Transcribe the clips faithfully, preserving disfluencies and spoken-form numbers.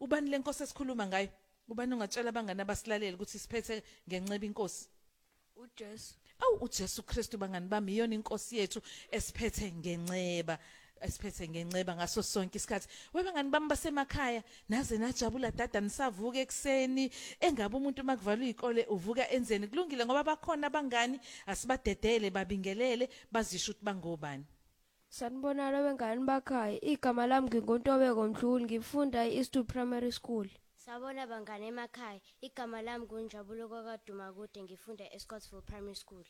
ubani lenkosi esikhuluma ngayo ubani ungatshela abangani abasilaleli ukuthi siphethe ngenceba inkosi uJesu awu uJesu Kristu bangani bami iyona inkosi yethu esiphethe ngenceba esiphethe ngenceba ngaso sonke isikhathi webangani bami basemakhaya naze najabula dada nisavuka ekseni engabe umuntu makuvalwa izikole uvuka enzeni kulungile ngoba bakhona abangani asibadedele babingelele bazisho ukuthi bangobani. Sanibona labengani bakhaya igama lami ngingoNtobeko Mdluli ngifunda e-East Primary School. Sabona bangane emakhaya igama lami ngunjabulo kwaKaduma kude ngifunda eScottsville Primary School.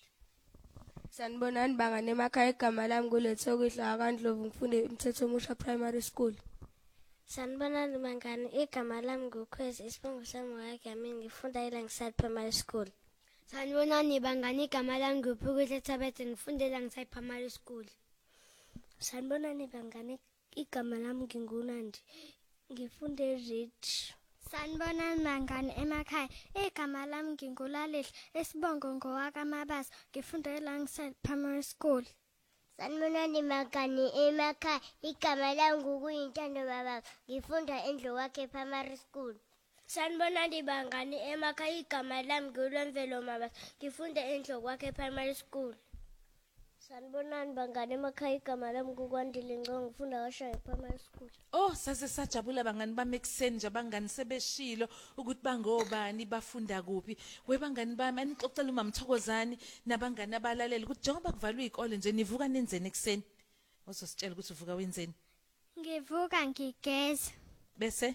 Sanibonani bangane emakhaya igama lami nguLethokudla kaNdlovu ngifunda eMthethomusha Primary School. Sanibonani bangane igama lami nguKhwezi isibongo sami ngakami ngifunda eLangside Primary School. Sanibonani bangane igama lami nguPhukuhle Thabethe ngifunda eLangside Primary School. Sanibonani bangane igama lami ngingunandi ngifunda eRidge. Sanibonani bangane emakhaya igama lami ngingulalihle esibongo ngowakamabasa ngifunda eLangside Primary School. Sanibonani bangane emakhaya igama lami ngukuyintando baba ngifunda eNdlowakhe Primary School. Sanibonani bangane emakhaya igama lami ngulwemvelo mabasa ngifunda eNdlowakhe Primary School. Sanibonani bangane emakhaya igama lami nguKwandile Ngco ngifunda kaShaya Primary School. Oh sase sajabula bangani bami ekseni nje bangani sebeshilo ukuthi bangobani bafunda kuphi webangani bami anixoxela uMamthokozani nabangani abalaleli ukuthi njengoba kuvalwa izikole nje nivuka nenzeni ekseni uzositshela ukuthi uvuka wenzeni. Ngivuka ngigeza bese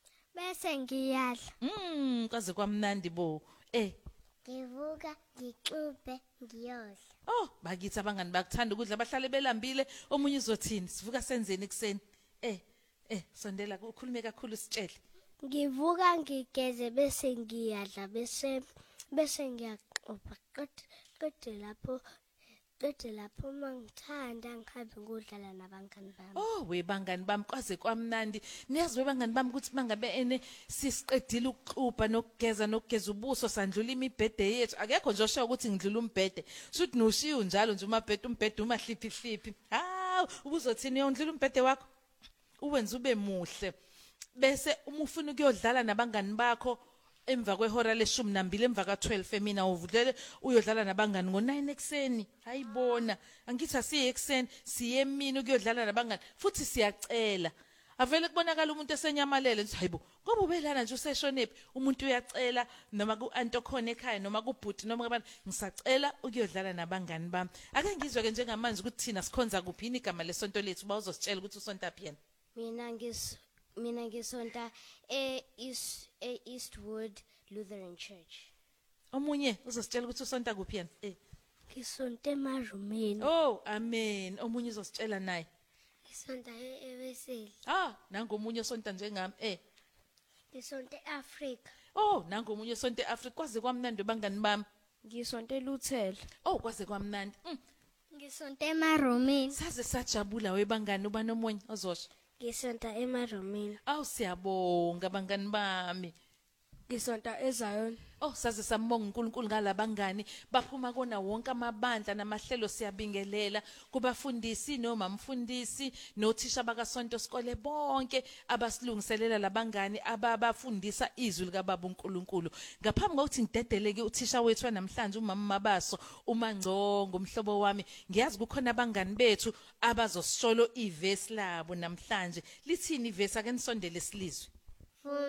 bese ngiyadla mm kaze kwamnandi bo eh ngivuka ngixubhe ngiyodla. Oh bakithi abangani bakuthanda ukudla bahlale belambile omunye uzothini sivuka senzeni ekseni eh eh sondela ukhulume kakhulu sitshele. Ngivuka ngigeze bese ngiyadla bese bese ngiyaxoxa qede lapho qede lapho mangithanda ngihambe ngodlala nabangani bami. Oh webangani bami kwaze kwamnandi niyazi webangani bami ukuthi mangabe ene sisiqedile ukuxuba nokugeza nokugeza ubuso sandlula imibhede yethu akekho nje osho ukuthi ngidlula umbhede suthi noshiyo njalo nje umabhede umbhede uma hliphi hliphi hawu ubuzothini uyondlula umbhede wakho uwenza ube muhle bese uma ufuna ukuyodlala nabangani bakho emva kwehora leshumi nambili emva ka twelve mina uvudlele uyodlala nabangani ngo nine ekseni hayibona angithi asiye ekseni siye emini ukuyodlala nabangani futhi siyacela avele kubonakala umuntu esenyamalele nje hayibo ngoba ubelana nje useshonephi umuntu uyacela noma ku anto khona ekhaya noma kubhuti noma abantu ngisacela ukuyodlala nabangani bami ake ngizwe ke njengamanje ukuthi thina sikhonza kuphi igama lesonto lethu ba uzositshela ukuthi usonta phiyena. Mina ngis mina ngisonta e East e Eastwood Lutheran Church. Omunye uzositshela ukuthi usonta kuphi yena eh Ngisonta eMarumeni. Oh amen omunye uzositshela naye Ngisonta eWeseli. Ah nangomunye osonta njengami eh Ngisonta eAfrica. Oh nangomunye osonta eAfrica kwaze kwamnandi bangani bami. Ngisonta eLuthela. Oh kwaze kwamnandi mm. Ngisonta eMarumeni. Saze sajabula webangani uba nomunye ozosho. Ngisonta eMarumeni. Awu siyabonga bangani bami. Ngisonta eZion. Oh saze sambonga uNkulunkulu ngalabangani baphuma kona wonke amabandla namahlelo siyabingelela kubafundisi noma mfundisi nothisha bakasonto sikole bonke abasilungiselela labangani ababafundisa izwi likaBaba uNkulunkulu. Ngaphambi kokuthi ngidedeleke uthisha wethu namhlanje uMama Mabaso uMangcongo umhlobo wami ngiyazi kukhona abangani bethu abazosisholo iverse labo namhlanje lithini iverse ake nisondele silizwe.